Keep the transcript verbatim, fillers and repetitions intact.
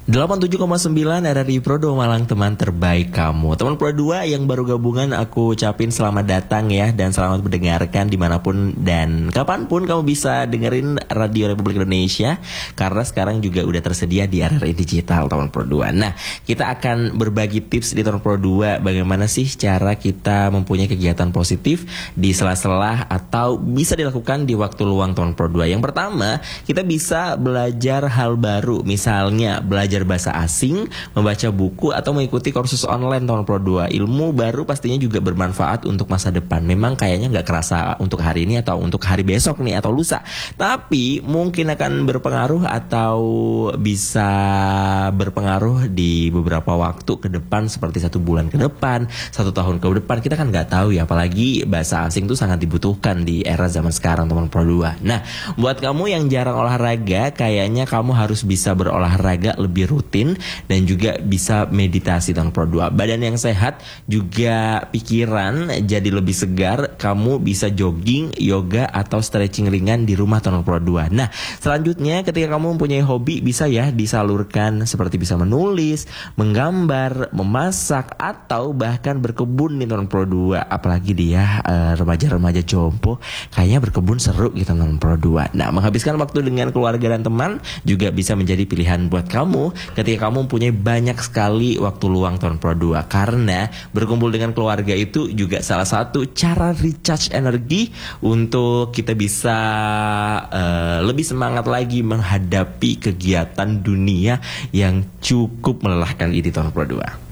delapan puluh tujuh koma sembilan R R I Pro dua Malang, teman terbaik kamu. Teman Pro dua yang baru gabungan, aku ucapin selamat datang ya. Dan selamat mendengarkan dimanapun dan kapanpun kamu bisa dengerin Radio Republik Indonesia. Karena sekarang juga udah tersedia di R R I Digital, teman Pro dua. Nah, kita akan berbagi tips di teman Pro dua. Bagaimana sih cara kita mempunyai kegiatan positif di sela-sela atau bisa dilakukan di waktu luang teman Pro dua. Yang pertama, kita bisa belajar hal baru. Misalnya belajar bahasa asing, membaca buku, atau mengikuti kursus online teman Pro dua. Ilmu baru pastinya juga bermanfaat untuk masa depan. Memang kayaknya nggak kerasa untuk hari ini atau untuk hari besok nih atau lusa, tapi mungkin akan berpengaruh atau bisa berpengaruh di beberapa waktu ke depan, seperti satu bulan ke depan, satu tahun ke depan. Kita kan nggak tahu ya, apalagi bahasa asing itu sangat dibutuhkan di era zaman sekarang teman Pro dua. Nah, buat kamu yang jarang olahraga, kayaknya kamu harus bisa berolahraga lebih rutin dan juga bisa meditasi teman Pro dua. Badan yang sehat juga pikiran jadi lebih segar. Kamu bisa jogging, yoga, atau stretching ringan di rumah teman Pro dua. Nah, selanjutnya ketika kamu mempunyai hobi, bisa ya disalurkan seperti bisa menulis, menggambar, memasak, atau bahkan berkebun nih teman Pro dua. Apalagi dia uh, remaja-remaja jompo, kayaknya berkebun seru gitu teman Pro dua. Nah, menghabiskan waktu dengan keluarga dan teman juga bisa menjadi pilihan buat kamu ketika kamu mempunyai banyak sekali waktu luang teman Pro dua. Karena berkumpul dengan keluarga itu juga salah satu cara recharge energi untuk kita bisa uh, lebih semangat lagi menghadapi kegiatan dunia yang cukup melelahkan ini teman Pro dua.